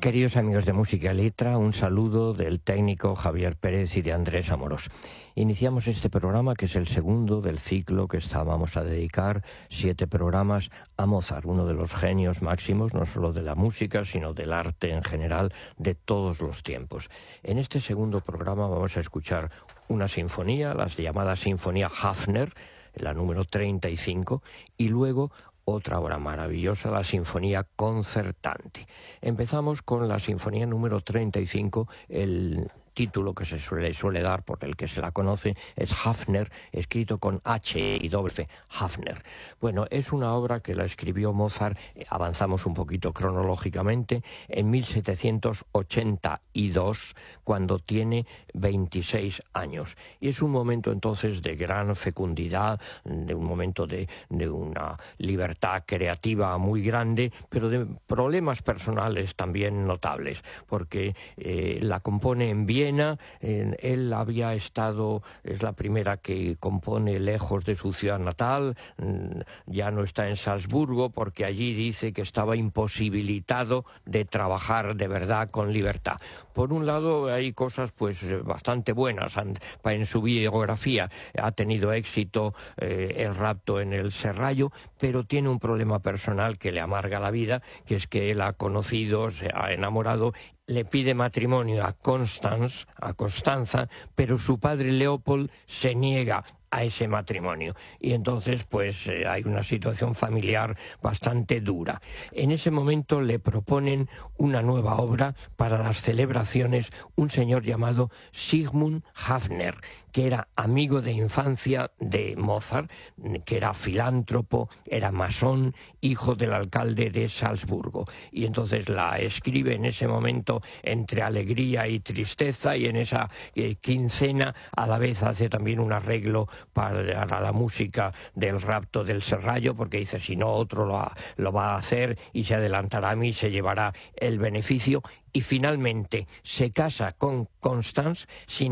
Queridos amigos de Música y Letra, un saludo del técnico Javier Pérez y de Andrés Amorós. Iniciamos este programa, que es el segundo del ciclo que vamos a dedicar 7 programas a Mozart, uno de los genios máximos, no solo de la música, sino del arte en general, de todos los tiempos. En este segundo programa vamos a escuchar una sinfonía, la llamada Sinfonía Hafner, la número 35, y luego otra obra maravillosa, la Sinfonía Concertante. Empezamos con la Sinfonía número 35, el título que se suele dar, por el que se la conoce, es Hafner, escrito con H y doble F, Hafner. Bueno, es una obra que la escribió Mozart, avanzamos un poquito cronológicamente, en 1782, cuando tiene 26 años. Y es un momento entonces de gran fecundidad, de un momento de una libertad creativa muy grande, pero de problemas personales también notables, porque la compone en Viena. Él había estado, es la primera que compone lejos de su ciudad natal, ya no está en Salzburgo, porque allí dice que estaba imposibilitado de trabajar de verdad con libertad. Por un lado hay cosas pues bastante buenas en su biografía, ha tenido éxito El rapto en el Serrallo, pero tiene un problema personal que le amarga la vida, que es que él ha conocido, se ha enamorado, le pide matrimonio a Constanza, pero su padre Leopold se niega a ese matrimonio, y entonces pues hay una situación familiar bastante dura. En ese momento le proponen una nueva obra para las celebraciones, un señor llamado Sigmund Hafner, que era amigo de infancia de Mozart, que era filántropo, era masón, hijo del alcalde de Salzburgo, y entonces la escribe en ese momento entre alegría y tristeza, y en esa quincena a la vez hace también un arreglo para la música del rapto del Serrallo, porque dice, si no otro lo va a hacer y se adelantará a mí, se llevará el beneficio, y finalmente se casa con Constance sin